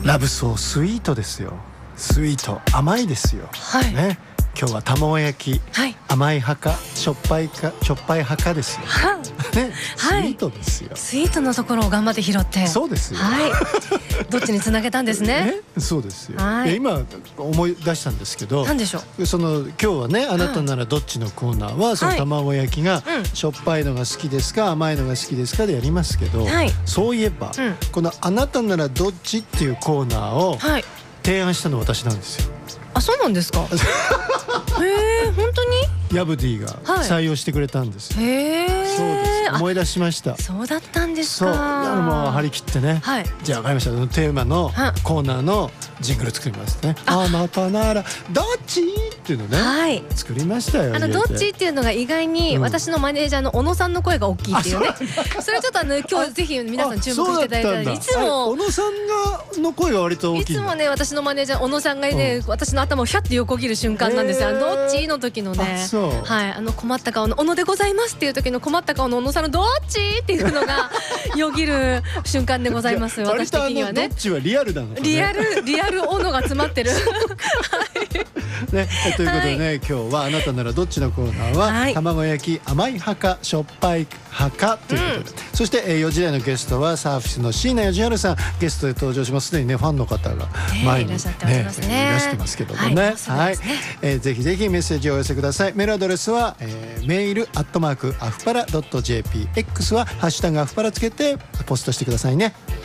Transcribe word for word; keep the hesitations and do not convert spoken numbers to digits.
ラブソースイートですよ。スイート甘いですよ、 はいね、今日は卵焼き、 はい、 甘い派かしょっぱいかしょっぱい派かですよ、 はね、スイはいートですよ。 スイートのところを頑張って拾って、 そうですよ、 はい、どっちにつなげたんですね。 ね、そうですよ、 はいいや今思い出したんですけど、 なんでしょう。 その今日はねあなたならどっちのコーナーは、その卵焼きがうんしょっぱいのが好きですか甘いのが好きですかでやりますけど、 はいそういえば、 うんこのあなたならどっちっていうコーナーをはい。 提案したのは私なんですよ。 あ、そうなんですか。へえ、本当に。 ヤブディがはい採用してくれたんですよ、 へえ。 そうです、 あ、 思い出しました。 そうだったんですそう、 か。 あのもう張り切ってね、 はい。 じゃあ分かりました、そのテーマのはいコーナーのジングル作りますね。あなたならどっちっていうのね、 はい。 作りましたよ。 あの家でどっちっていうのが意外にうん私のマネージャーの小野さんの声が大きいっていうね。それちょっとあの今日ぜひ皆さん注目していただいたら、いつあも小野さんがの声が割と大いきいんだ。 つもね私のマネージャー小野さんがね、私の頭をひゃって横切る瞬間なんですよ。 へーどっちの時のね。 あそうはい、あの困った顔の小野でございますっていう時の困った顔の小野さんのどっちっていうのがよぎる瞬間でございます。私的にはね割とあのどっ。ちはリアルなのかね。 リアルリアル小野が詰まってる。 ね、ということでね、今日はあなたならどっちのコーナーは、 はい卵焼き甘い派かしょっぱい派かということで、そして、えー、よじ台のゲストはサーフィスの椎名義治さんゲストで登場します。すでにねファンの方が前に、 いらっしゃっておりますねいらしてますけどもはいね、 もうすぐはいですね、 えーぜひぜひメッセージをお寄せください。メールアドレスは、えーメールアットマークアフパラドット ジェーピー、 X はハッシュタグアフパラつけてポストしてくださいね。